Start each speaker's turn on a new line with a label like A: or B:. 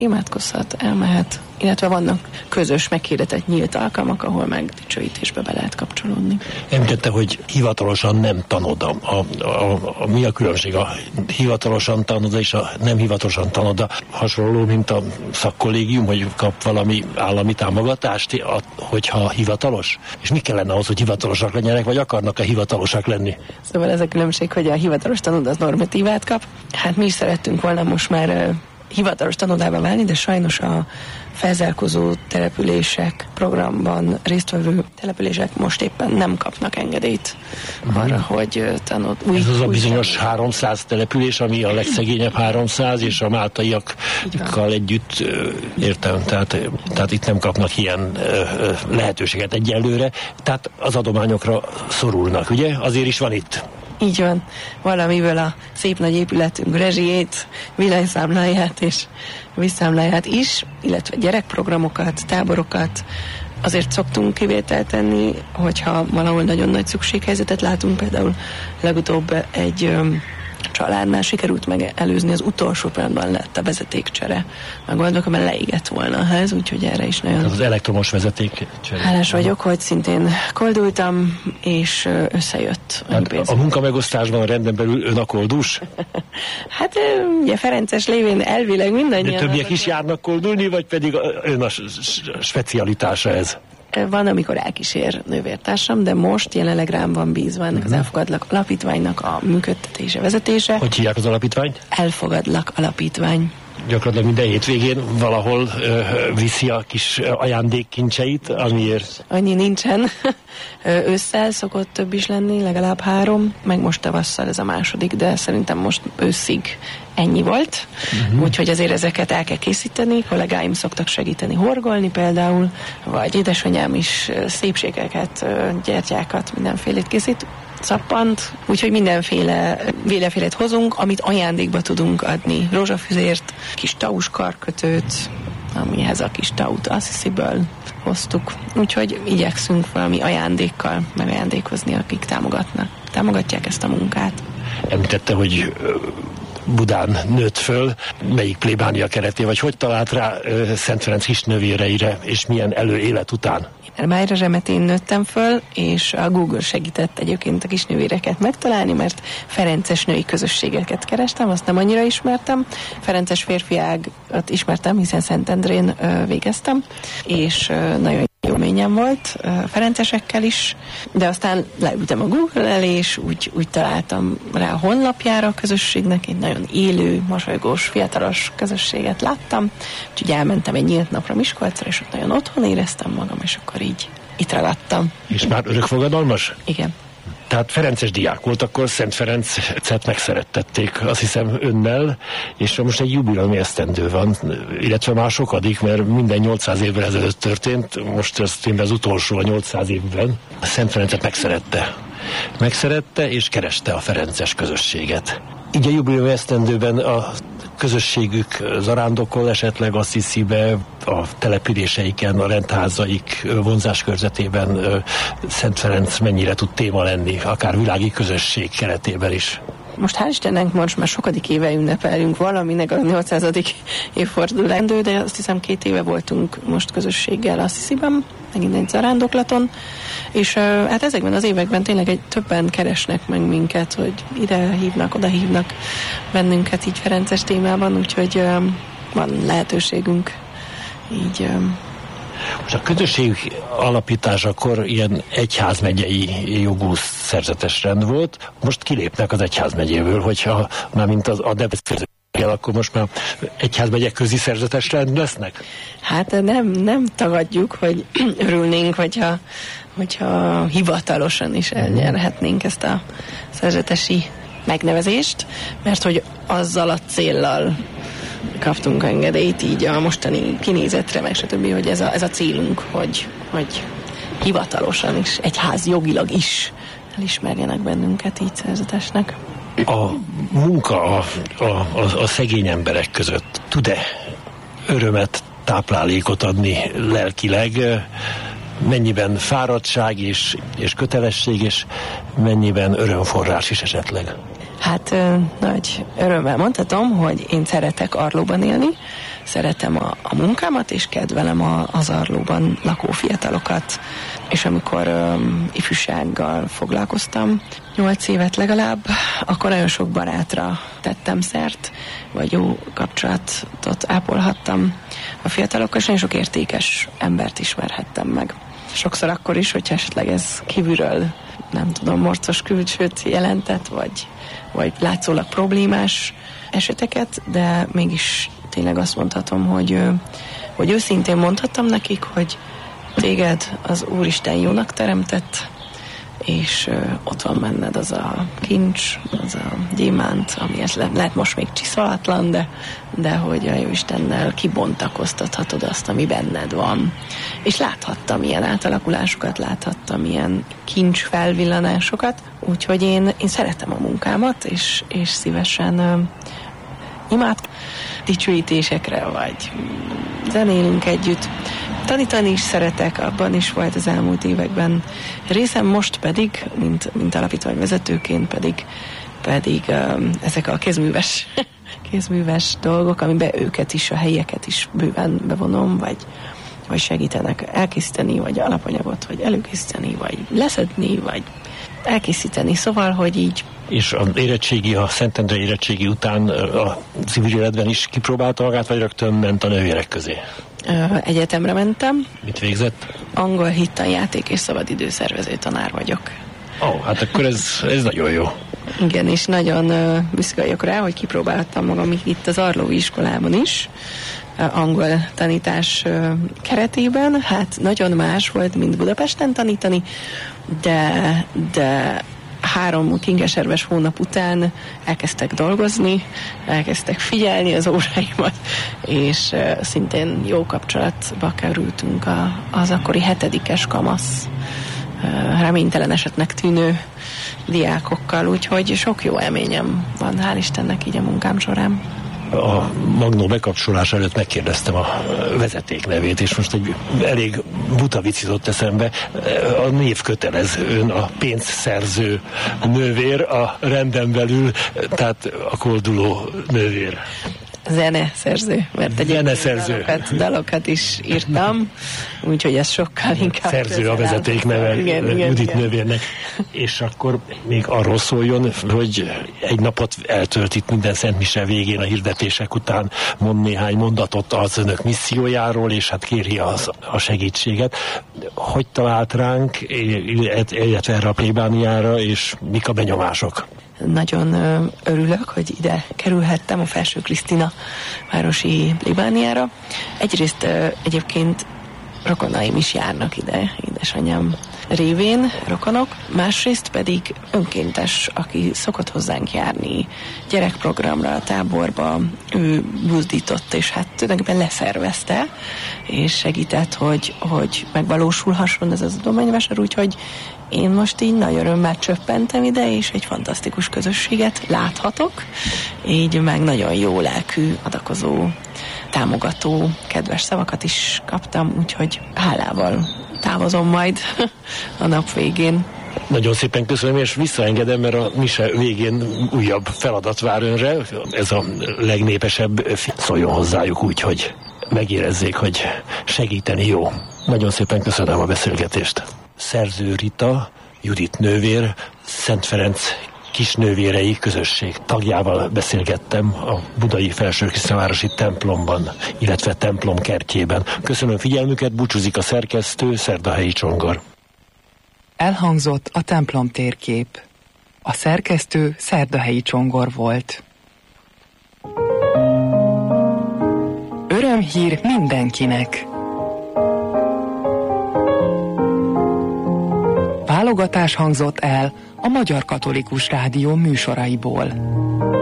A: imádkozhat, elmehet, illetve vannak közös, meghirdetett nyílt alkalmak, ahol meg dicsőítésbe be lehet kapcsolódni.
B: Említette, hogy hivatalosan nem tanoda. Mi a különbség a hivatalosan tanoda és a nem hivatalosan tanoda? Hasonló, mint a szakkollégium, hogy kap valami állami támogatást, hogyha hivatalos? És mi kellene ahhoz, hogy hivatalosak legyenek, vagy akarnak-e hivatalosak lenni?
A: Szóval ez a különbség, hogy a hivatalos tanoda az normatívát kap. Hát mi is szerettünk volna most már hivatalos tanodába válni, de sajnos a felzárkózó települések programban résztvevő települések most éppen nem kapnak engedélyt arra, hogy
B: Ez az a bizonyos 300 település, ami a legszegényebb 300, és a máltaiakkal együtt értem, tehát itt nem kapnak ilyen lehetőséget egyelőre, tehát az adományokra szorulnak, ugye? Azért is van itt.
A: Így van, valamiből a szép nagy épületünk rezsijét, villanyszámláját és vízszámláját is, illetve gyerekprogramokat, táborokat. Azért szoktunk kivételt tenni, hogyha valahol nagyon nagy szükséghelyzetet látunk, például legutóbb egy családnál sikerült megelőzni, az utolsó pillanatban lett a vezetékcsere megoldva, mert leégett volna a ház, úgyhogy erre is nagyon
B: az elektromos vezetékcsere.
A: Hálás vagyok, hogy szintén koldultam, és összejött a pénz.
B: A munkamegosztásban a renden belül ön a koldus?
A: Hát ugye Ferences lévén elvileg mindannyian.
B: De többiek is járnak koldulni, vagy pedig ön a specialitása ez?
A: Van, amikor elkísér nővértársam, de most jelenleg rám van bízva ennek az Elfogadlak alapítványnak a működtetése, vezetése.
B: Hogy hívják az alapítványt?
A: Elfogadlak alapítvány.
B: Gyakorlatilag minden hétvégén valahol viszi a kis ajándékkincseit, amiért...
A: Annyi nincsen. Ősszel szokott több is lenni, legalább 3, meg most tavasszal ez a második, de szerintem most őszig ennyi volt. Úgyhogy azért ezeket el kell készíteni. Kollégáim szoktak segíteni horgolni például, vagy édesanyám is szépségeket, gyertyákat, mindenfélét készít. Szappant, úgyhogy mindenfélét hozunk, amit ajándékba tudunk adni. Rózsafüzért, kis taus karkötőt, amihez a kis taut Assisi-ből hoztuk. Úgyhogy igyekszünk valami ajándékkal megajándékozni, akik támogatják ezt a munkát.
B: Említette, hogy Budán nőtt föl, melyik plébánia keretén, vagy hogy talált rá Szent Ferenc kisnővéreire, és milyen előélet után?
A: Májra Zsemetén nőttem föl, és a Google segített egyébként a kisnővéreket megtalálni, mert ferences női közösségeket kerestem, azt nem annyira ismertem. Ferences férfiágat ismertem, hiszen Szentendrén végeztem, és nagyon jó élményem volt ferencesekkel is, de aztán leültem a Google elé, és úgy találtam rá a honlapjára a közösségnek, egy nagyon élő, mosolygós, fiatalos közösséget láttam, úgyhogy elmentem egy nyílt napra Miskolcra, és ott nagyon otthon éreztem magam, és akkor így itt ragadtam.
B: És már örökfogadalmas?
A: Igen.
B: Tehát ferences diák volt, akkor Szent Ferencet megszerettették, azt hiszem önnel, és most egy jubileumi esztendő van, illetve már sokadik, mert minden 800 évvel ezelőtt történt, most ez az utolsó a 800 évben. Szent Ferencet megszerette, és kereste a ferences közösséget. Így a jubileumi esztendőben a közösségük zarándokol esetleg Assisi-be, a településeiken, a rendházaik vonzáskörzetében Szent Ferenc mennyire tud téma lenni, akár világi közösség keretében is?
A: Most hál' Istennek most már sokadik éve ünnepelünk valaminek a 800. évforduló, de azt hiszem 2 éve voltunk most közösséggel Assisi-ben, megint egy zarándoklaton, és hát ezekben az években tényleg többen keresnek meg minket, hogy ide hívnak, oda hívnak bennünket így ferences témában, úgyhogy van lehetőségünk így.
B: Most a közösség alapításakor ilyen egyházmegyei jogú szerzetes rend volt, most kilépnek az egyházmegyéből, hogyha már mint a Debrecen, akkor most már egyházmegyek közi szerzetes rend lesznek?
A: Hát nem tagadjuk, hogy örülnénk, hogyha hivatalosan is elnyerhetnénk ezt a szerzetesi megnevezést, mert hogy azzal a céllal kaptunk engedélyt, így a mostani kinézetre, meg stb., hogy ez a célunk, hogy hivatalosan is, egyház jogilag is elismerjenek bennünket így szerzetesnek.
B: A munka a szegény emberek között tud-e örömet, táplálékot adni lelkileg? Mennyiben fáradtság és kötelesség, és mennyiben örömforrás is esetleg?
A: Hát nagy örömmel mondhatom, hogy én szeretek Arlóban élni, szeretem a munkámat, és kedvelem az Arlóban lakó fiatalokat, és amikor ifjúsággal foglalkoztam, 8 évet legalább, akkor nagyon sok barátra tettem szert, vagy jó kapcsolatot ápolhattam a fiatalokkal, és nagyon sok értékes embert ismerhettem meg. Sokszor akkor is, hogyha esetleg ez kívülről, nem tudom, morcos külsőt jelentett, vagy látszólag problémás eseteket, de mégis tényleg azt mondhatom, hogy őszintén mondhattam nekik, hogy téged az Úristen jónak teremtett, és ott van benned az a kincs, az a gyémánt, ami lehet most még csiszolatlan, de hogy a Jóistennel kibontakoztathatod azt, ami benned van. És láthattam ilyen átalakulásokat, láthattam ilyen kincs felvillanásokat, úgyhogy én szeretem a munkámat, és szívesen dicsőítésekre, vagy zenélünk együtt. Tanítani is szeretek, abban is volt az elmúlt években részem, most pedig, mint alapítványvezetőként pedig ezek a kézműves dolgok, amiben őket is, a helyieket is bőven bevonom, vagy segítenek elkészíteni, vagy alapanyagot, vagy előkészíteni, vagy leszedni, vagy elkészíteni. Szóval, hogy így.
B: És a Szentendre érettségi után a civil életben is kipróbálta magát, vagy rögtön ment a nővérek közé?
A: Egyetemre mentem.
B: Mit végzett?
A: Angol, hittanjáték és szabadidőszervező tanár vagyok.
B: Hát akkor ez nagyon jó.
A: Igen, és nagyon büszke vagyok rá, hogy kipróbálhattam magam itt az Arlói iskolában is, angol tanítás keretében. Hát nagyon más volt, mint Budapesten tanítani, de 3 kingeserves hónap után elkezdtek dolgozni, elkezdtek figyelni az óráimat, és szintén jó kapcsolatba kerültünk az akkori 7-es kamasz reménytelen esetnek tűnő diákokkal, úgyhogy sok jó élményem van, hál' Istennek így a munkám során.
B: A Magnó bekapcsolás előtt megkérdeztem a vezeték nevét, és most egy elég buta vicc jutott eszembe. A név kötelez, ön a pénzszerző nővér, a renden belül, tehát a kolduló nővér.
A: Zeneszerző, mert egyébként dalokat is írtam, úgyhogy ez sokkal inkább
B: szerző a vezeték neve Judit nővérnek. És akkor még arról szóljon, hogy egy napot eltölt itt minden szentmise végén a hirdetések után, mond néhány mondatot az önök missziójáról, és hát kéri a segítséget. Hogy talált ránk, illetve erre a plébániára, és mik a benyomások?
A: Nagyon örülök, hogy ide kerülhettem a Felső Krisztina városi plébániára. Egyrészt egyébként rokonaim is járnak ide, édesanyám révén rokonok, másrészt pedig önkéntes, aki szokott hozzánk járni gyerekprogramra, táborba, ő buzdított, és hát tulajdonképpen leszervezte, és segített, hogy megvalósulhasson ez az adományvásár, úgyhogy én most így nagy örömmel csöppentem ide, és egy fantasztikus közösséget láthatok, így meg nagyon jó lelkű, adakozó, támogató, kedves szavakat is kaptam, úgyhogy hálával távozom majd a nap végén.
B: Nagyon szépen köszönöm, és visszaengedem, mert a mise végén újabb feladat vár önre. Ez a legnépesebb, szóljon hozzájuk úgy, hogy megérezzék, hogy segíteni jó. Nagyon szépen köszönöm a beszélgetést. Szerző Rita, Judit nővér, Szent Ferenc kisnővérei közösség tagjával beszélgettem a budai Felsőkrisztinavárosi templomban, illetve templom kertjében. Köszönöm figyelmüket, búcsúzik a szerkesztő, Szerdahelyi Csongor.
C: Elhangzott a templom térkép. A szerkesztő Szerdahelyi Csongor volt. Örömhír mindenkinek! Válogatás hangzott el a Magyar Katolikus Rádió műsoraiból.